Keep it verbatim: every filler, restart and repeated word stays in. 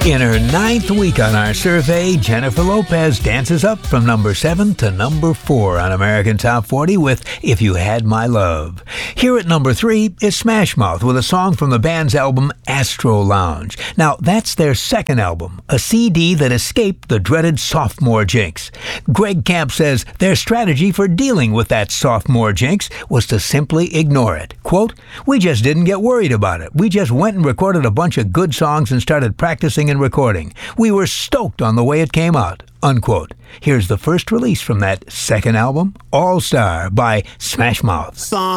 In her ninth week on our survey, Jennifer Lopez dances up from number seven to number four on American Top forty with If You Had My Love. Here at number three is Smash Mouth with a song from the band's album Astro Lounge. Now, that's their second album, a C D that escaped the dreaded sophomore jinx. Greg Camp says their strategy for dealing with that sophomore jinx was to simply ignore it. Quote, "We just didn't get worried about it. We just went and recorded a bunch of good songs and started practicing and recording. We were stoked on the way it came out." Unquote. Here's the first release from that second album, All Star by Smash Mouth.